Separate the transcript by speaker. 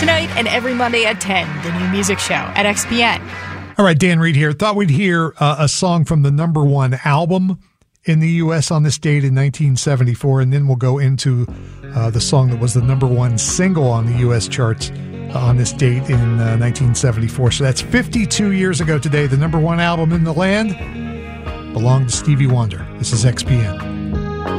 Speaker 1: Tonight and every Monday at 10, the New Music Show at XPN.
Speaker 2: All right, Dan Reed here. Thought we'd hear a song from the number one album in the U.S. on this date in 1974, and then we'll go into the song that was the number one single on the U.S. charts on this date in 1974. So that's 52 years ago today. The number one album in the land belonged to Stevie Wonder. This is XPN.